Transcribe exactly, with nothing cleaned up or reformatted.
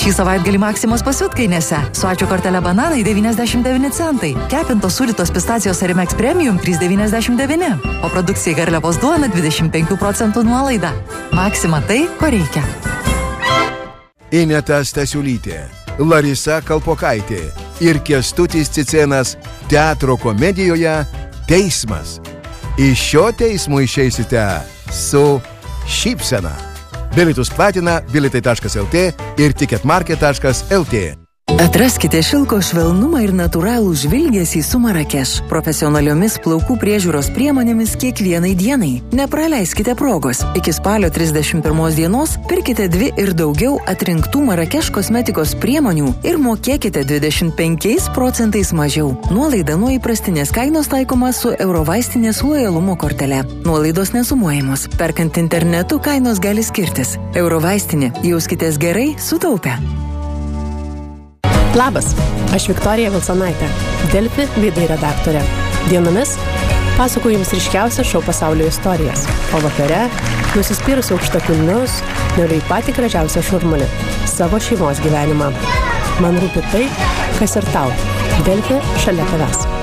Šį savaitgalį Maksimos pasiutkainėse. Su ačiū kortelė bananai devyniasdešimt devyni centai. Kepintos sūdytos pistacijos Arimex Premium trys devyniasdešimt devyni. O produkcijai garliavos duona dvidešimt penkių procentų nuolaida. Maksima tai, ko reikia. Ineta Stasiulytė, Larisa Kalpokaitė ir Kęstutis Cicėnas teatro komedijoje Teismas. Iš šio teismo išeisite su šypsena. Bilietus platina bilitai taškas lt ir ticketmarket taškas lt. Atraskite šilko švelnumą ir natūralų žvilgesį su Marakeš. Profesionaliomis plaukų priežiūros priemonėmis kiekvienai dienai. Nepraleiskite progos. Iki spalio trisdešimt pirmos dienos pirkite dvi ir daugiau atrinktų Marakeš kosmetikos priemonių ir mokėkite dvidešimt penkiais procentais mažiau. Nuolaida nuo įprastinės kainos taikoma su Eurovaistinės lojalumo kortele. Nuolaidos nesumuojamos. Perkant internetu kainos gali skirtis. Eurovaistinė. Jauskitės gerai, sutaupę. Labas, aš Viktorija Vilsonaitė, Delfi Vidai redaktorė. Dienomis pasakoju jums ryškiausias šou pasaulio istorijas, o vakare nusispyrusi aukštakulnius, noriu į patį gražiausią šurmulį – savo šeimos gyvenimą. Man rūpi tai, kas ir tau. Delfi šalia tavęs.